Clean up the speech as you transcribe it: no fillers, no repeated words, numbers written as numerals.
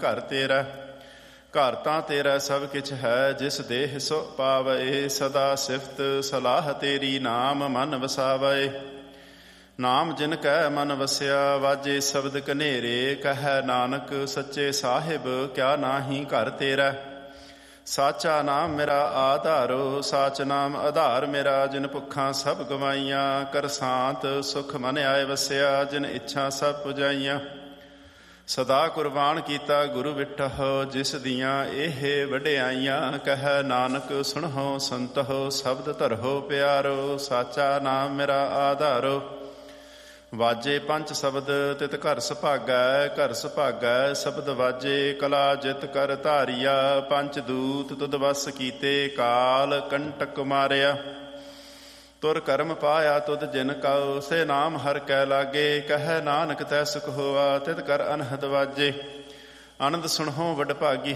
ਘਰ ਤੇਰਾ। ਘਰ ਤਾਂ ਤੇਰਾ ਸਭ ਕਿਛ ਹੈ, ਜਿਸ ਦੇਹ ਸੋ ਪਾਵੈ। ਸਦਾ ਸਿਫਤ ਸਲਾਹ ਤੇਰੀ, ਨਾਮ ਮਨ ਵਸਾਵੈ। ਨਾਮ ਜਿਨ ਕੈ ਮਨ ਵਸਿਆ, ਵਾਜੇ ਸ਼ਬਦ ਕਨੇਰੇ। ਕਹੈ ਨਾਨਕ ਸੱਚੇ ਸਾਹਿਬ, ਕਿਆ ਨਾਹੀ ਘਰ ਤੇਰਾ। ਸਾਚਾ ਨਾਮ ਮੇਰਾ ਆਧਾਰੋ, ਸਾਚ ਨਾਮ ਆਧਾਰ ਮੇਰਾ। ਜਿਨ ਭੁੱਖਾਂ ਸਭ ਗਵਾਈਆਂ, ਕਰ ਸਾਂਤ ਸੁਖ ਮਨ ਆਏ ਵਸਿਆ। ਜਿਨ ਇੱਛਾ ਸਭ ਪੁਜਾਈਆਂ, ਸਦਾ ਕੁਰਬਾਨ ਕੀਤਾ ਗੁਰੂ ਵਿਟਹੁ। ਜਿਸ ਦੀਆਂ ਇਹ ਵਡਿਆਈਆਂ, ਕਹੈ ਨਾਨਕ ਸੁਣਹੁ ਸੰਤਹੁ। ਸ਼ਬਦ ਧਰਹੁ ਪਿਆਰੋ, ਸਾਚਾ ਨਾਮ ਮੇਰਾ ਆਧਾਰੋ। ਵਾਜੇ ਪੰਚ ਸ਼ਬਦ ਤਿਤ ਘਰ ਸੁਭਾਗੈ। ਘਰ ਸੁਭਾਗੈ ਸ਼ਬਦ ਵਾਜੇ, ਕਲਾ ਜਿਤ ਕਰ ਧਾਰੀਆ। ਪੰਚ ਦੂਤ ਤੁਧ ਵਸ ਕੀਤੇ, ਕਾਲ ਕੰਟਕ ਮਾਰਿਆ। ਤੁਰ ਕਰਮ ਪਾਇਆ ਤੁਧ ਜਿਨ ਕਉ, ਸੇ ਨਾਮ ਹਰ ਕੈ ਲਾਗੇ। ਕਹੈ ਨਾਨਕ ਤੈ ਸੁਖ ਹੋਆ, ਤਿਤ ਕਰ ਅਨਹਦ ਵਾਜੇ। ਆਨੰਦ ਸੁਣਹੁ ਵਡਭਾਗੀ